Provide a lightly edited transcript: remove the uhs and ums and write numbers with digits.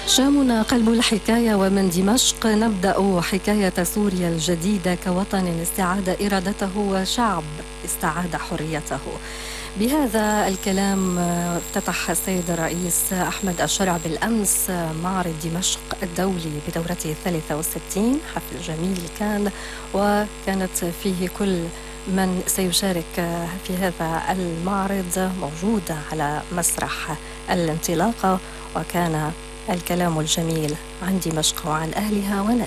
شامنا قلب الحكاية، ومن دمشق نبدأ حكاية سوريا الجديدة كوطن استعاد إرادته وشعب استعاد حريته. بهذا الكلام افتتح السيد الرئيس أحمد الشرع بالأمس معرض دمشق الدولي بدورته 63. حفل جميل كان، وكانت فيه كل من سيشارك في هذا المعرض موجود على مسرح الانطلاقة، وكان الكلام الجميل عن دمشق وعن أهلها وناسها.